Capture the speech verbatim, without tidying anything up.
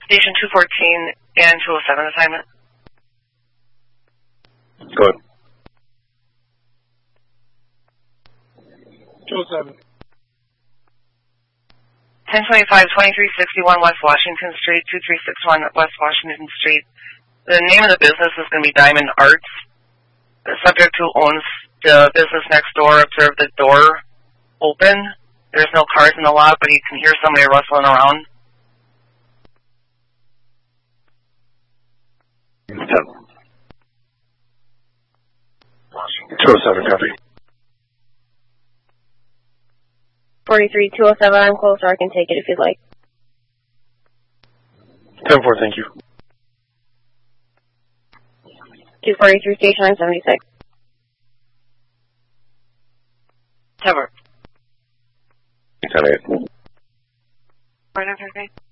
Station two fourteen and two oh seven assignment. Go ahead. two oh seven. ten twenty-five, twenty-three sixty-one West Washington Street, two three six one West Washington Street. The name of the business is going to be Diamond Arts. The subject who owns the business next door observed the door open. There's no cars in the lot, but you can hear somebody rustling around. two oh seven, copy. forty-three, two oh seven, I'm close, or I can take it if you'd like. ten four, thank you. two forty-three, station nine seventy-six. Cover. ten eight. Right after, okay.